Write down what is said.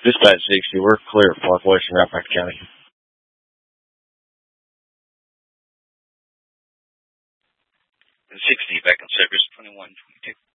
Dispatch 60, we're clear at Parkwest in Rappahannock County. 60, back on service 2122.